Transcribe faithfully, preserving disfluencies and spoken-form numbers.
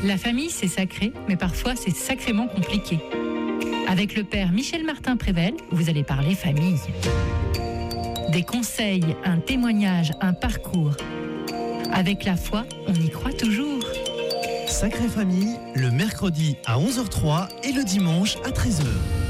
La famille, c'est sacré, mais parfois c'est sacrément compliqué. Avec le père Michel Martin Prével, vous allez parler famille. Des conseils, un témoignage, un parcours. Avec la foi, on y croit toujours. Sacrée Famille, le mercredi à onze heures zéro trois et le dimanche à treize heures.